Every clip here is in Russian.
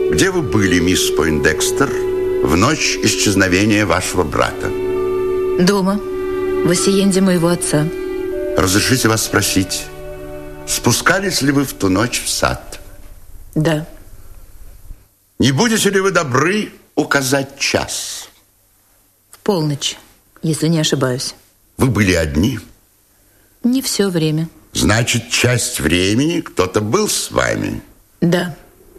Где вы были, мисс Пойндекстер, в ночь исчезновения вашего брата? Дома, в асиенде моего отца. Разрешите вас спросить, спускались ли вы в ту ночь в сад? Да. Не будете ли вы добры указать час? В полночь, если не ошибаюсь. Вы были одни? Не все время. Значит, часть времени кто-то был с вами? Да.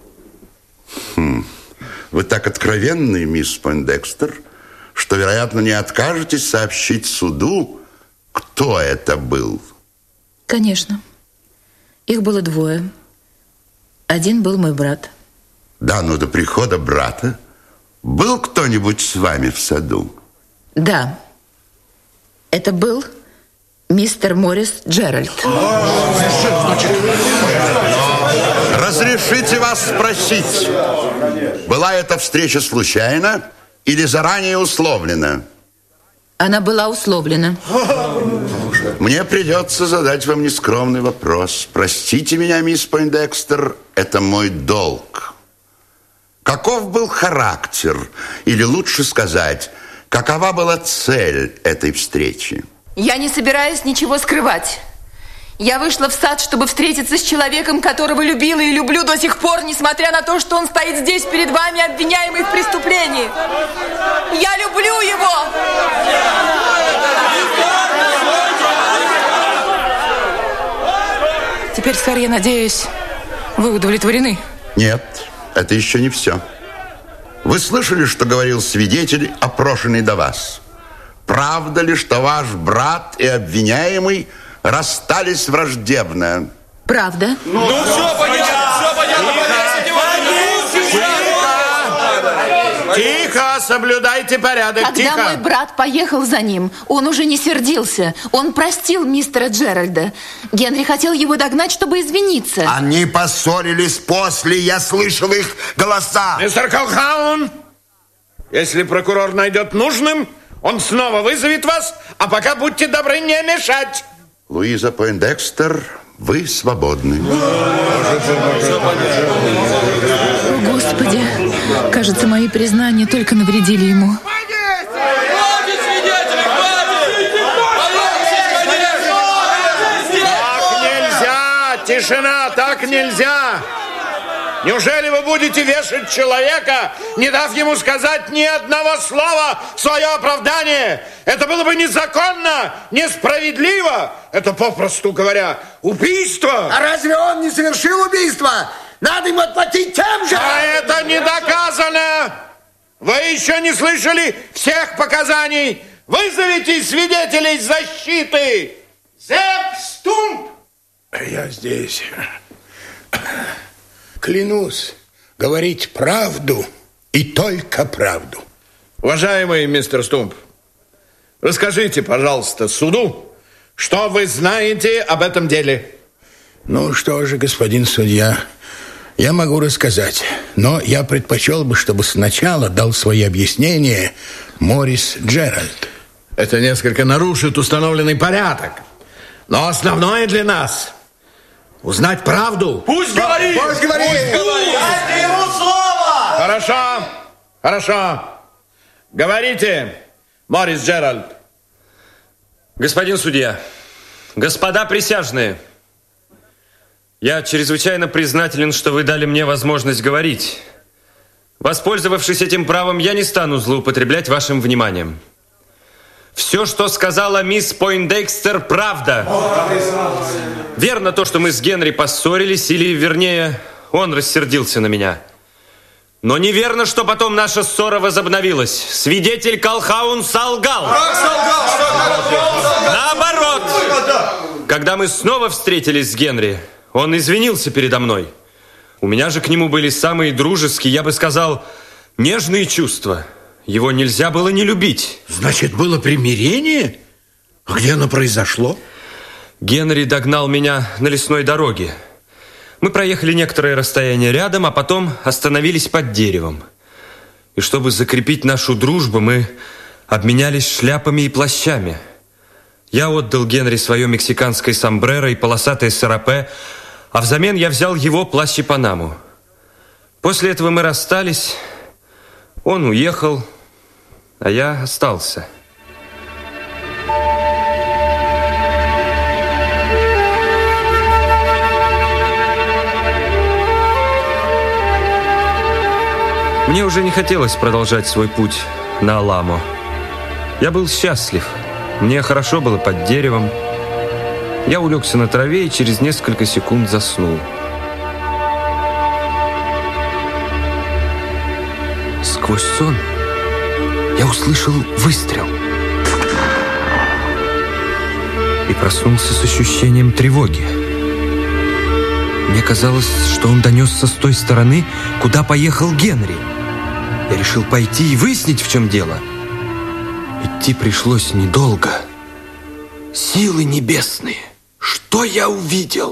Вы так откровенны, мисс Пойндекстер, что, вероятно, не откажетесь сообщить суду, кто это был. Конечно. Их было двое. Один был мой брат. Да, но до прихода брата был кто-нибудь с вами в саду? Да. Это был мистер Моррис Джеральд. Разрешите вас спросить, была эта встреча случайна или заранее условлена? Она была условлена. Мне придется задать вам нескромный вопрос. Простите меня, мисс Пойндекстер, это мой долг. Каков был характер, или лучше сказать, какова была цель этой встречи? Я не собираюсь ничего скрывать. Я вышла в сад, чтобы встретиться с человеком, которого любила и люблю до сих пор, несмотря на то, что он стоит здесь перед вами, обвиняемый в преступлении. Я люблю его! Теперь, сэр, я надеюсь, вы удовлетворены? Нет, это еще не все. Вы слышали, что говорил свидетель, опрошенный до вас? Правда ли, что ваш брат и обвиняемый расстались враждебно? Правда? Ну, все понятно, Тихо, соблюдайте порядок, Когда тихо. мой брат поехал за ним, он уже не сердился. Он простил мистера Джеральда. Генри хотел его догнать, чтобы извиниться. Они поссорились после, я слышал их голоса. Мистер Колхаун, если прокурор найдет нужным, он снова вызовет вас, а пока будьте добры не мешать. Луиза Пойндекстер, вы свободны. О, Господи, кажется, мои признания только навредили ему. Хватит свидетелей, Так нельзя, тишина, так нельзя. Неужели вы будете вешать человека, не дав ему сказать ни одного слова в свое оправдание? Это было бы незаконно, несправедливо. Это, попросту говоря, убийство. А разве он не совершил убийство? Надо ему отплатить тем же. А это не доказано. Вы еще не слышали всех показаний. Вызовите свидетелей защиты. Зепп Стумп. Я здесь. Клянусь говорить правду и только правду. Уважаемый мистер Стумп, расскажите, пожалуйста, суду, что вы знаете об этом деле. Ну что же, господин судья, я могу рассказать, но я предпочел бы, чтобы сначала дал свои объяснения Моррис Джеральд. Это несколько нарушит установленный порядок. Но основное для нас — узнать правду. Пусть говорит! Пусть говорит! Дайте ему слово! Хорошо, хорошо. Говорите, Моррис Джеральд. Господин судья, господа присяжные, я чрезвычайно признателен, что вы дали мне возможность говорить. Воспользовавшись этим правом, я не стану злоупотреблять вашим вниманием. Все, что сказала мисс Пойндекстер, правда. Верно то, что мы с Генри поссорились, или, вернее, он рассердился на меня. Но неверно, что потом наша ссора возобновилась. Свидетель Колхаун солгал. Как солгал? Наоборот. Когда мы снова встретились с Генри, он извинился передо мной. У меня же к нему были самые дружеские, я бы сказал, нежные чувства. Его нельзя было не любить. Значит, было примирение? А где оно произошло? Генри догнал меня на лесной дороге. Мы проехали некоторое расстояние рядом, а потом остановились под деревом. И чтобы закрепить нашу дружбу, мы обменялись шляпами и плащами. Я отдал Генри свое мексиканское сомбреро и полосатое сарапе, а взамен я взял его плащ и панаму. После этого мы расстались. Он уехал, а я остался. Мне уже не хотелось продолжать свой путь на Аламо. Я был счастлив. Мне хорошо было под деревом. Я улегся на траве и через несколько секунд заснул. Сквозь сон я услышал выстрел и проснулся с ощущением тревоги. Мне казалось, что он донесся с той стороны, куда поехал Генри. Я решил пойти и выяснить, в чем дело. Идти пришлось недолго. Силы небесные! Что я увидел?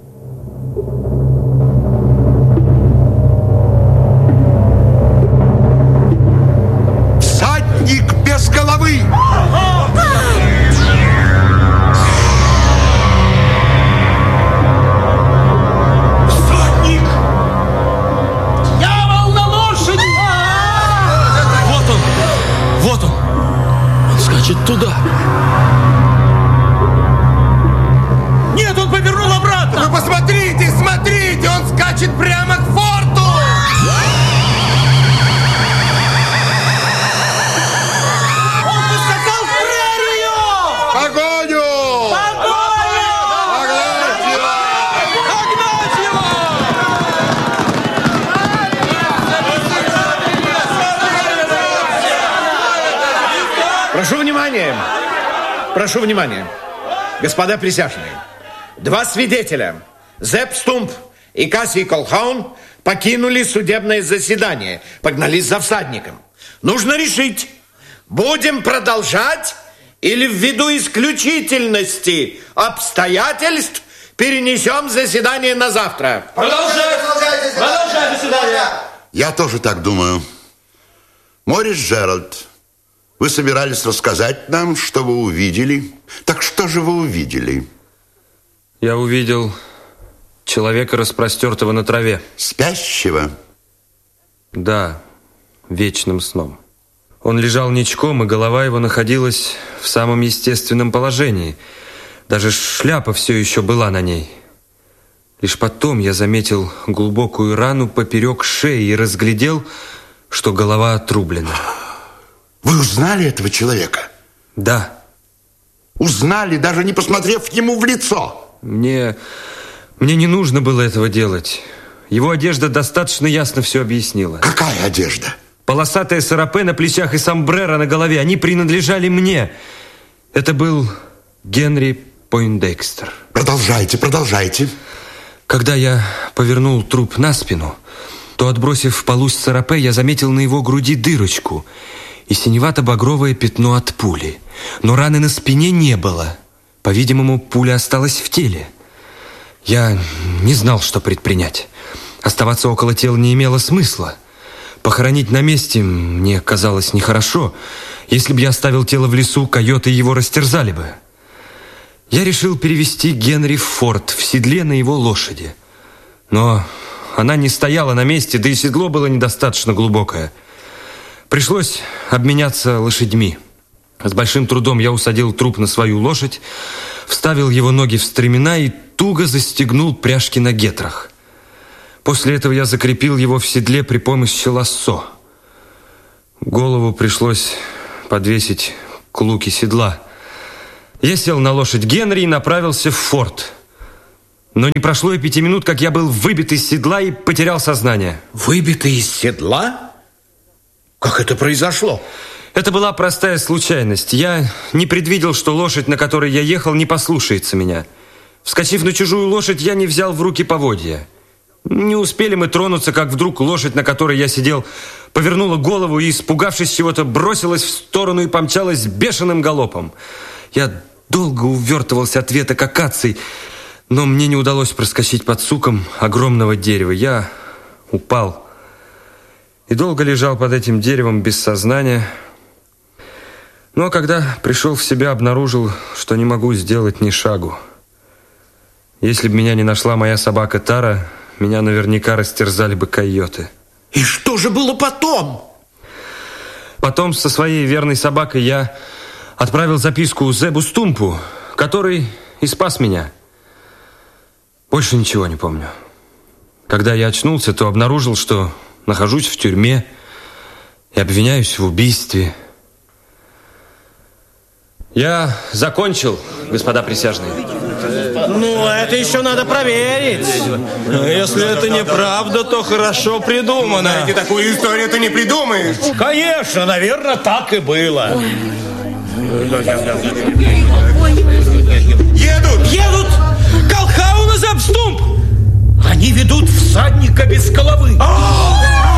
Всадник без головы! Туда. Нет, он повернул обратно. Вы посмотрите, смотрите, он скачет прямо к форту. Он поскакал в прерию. Погоню! Погоню! Догнать его! Прошу внимания. Прошу внимания. Господа присяжные. Два свидетеля, Зепп Стумп и Кассий Колхаун, покинули судебное заседание, погнались за всадником. Нужно решить, будем продолжать или ввиду исключительности обстоятельств перенесем заседание на завтра. Продолжайте заседание. Я тоже так думаю. Морис Джеральд, вы собирались рассказать нам, что вы увидели. Так что же вы увидели? Я увидел человека, распростертого на траве. Спящего? Да, вечным сном. Он лежал ничком, и голова его находилась в самом естественном положении. Даже шляпа все еще была на ней. Лишь потом я заметил глубокую рану поперек шеи и разглядел, что голова отрублена. Вы узнали этого человека? Да. Узнали, даже не посмотрев ему в лицо? Мне не нужно было этого делать. Его одежда достаточно ясно все объяснила. Какая одежда? Полосатая сарапе на плечах и сомбреро на голове. Они принадлежали мне. Это был Генри Пойндекстер. Продолжайте, продолжайте. Когда я повернул труп на спину, то, отбросив полусь сарапе, я заметил на его груди дырочку и синевато-багровое пятно от пули. Но раны на спине не было. По-видимому, пуля осталась в теле. Я не знал, что предпринять. Оставаться около тела не имело смысла. Похоронить на месте мне казалось нехорошо. Если бы я оставил тело в лесу, койоты его растерзали бы. Я решил перевести Генри в форт в седле на его лошади. Но она не стояла на месте, да и седло было недостаточно глубокое. Пришлось обменяться лошадьми. С большим трудом я усадил труп на свою лошадь, вставил его ноги в стремена и туго застегнул пряжки на гетрах. После этого я закрепил его в седле при помощи лассо. Голову пришлось подвесить к луке седла. Я сел на лошадь Генри и направился в форт. Но не прошло и 5 минут, как я был выбит из седла и потерял сознание. Выбитый из седла? Как это произошло? Это была простая случайность. Я не предвидел, что лошадь, на которой я ехал, не послушается меня. Вскочив на чужую лошадь, я не взял в руки поводья. Не успели мы тронуться, как вдруг лошадь, на которой я сидел, повернула голову и, испугавшись чего-то, бросилась в сторону и помчалась бешеным галопом. Я долго увертывался от веток акаций, но мне не удалось проскочить под суком огромного дерева. Я упал и долго лежал под этим деревом без сознания. Но когда пришел в себя, обнаружил, что не могу сделать ни шагу. Если бы меня не нашла моя собака Тара, меня наверняка растерзали бы койоты. И что же было потом? Потом со своей верной собакой я отправил записку Зебу Стумпу, который и спас меня. Больше ничего не помню. Когда я очнулся, то обнаружил, что нахожусь в тюрьме и обвиняюсь в убийстве. Я закончил, господа присяжные. Ну, это еще надо проверить. Если это неправда, то хорошо придумано. Знаете, такую историю ты не придумаешь. Конечно, наверное, так и было. Едут! Колхаун и Зеб Стумп! Они ведут всадника без головы.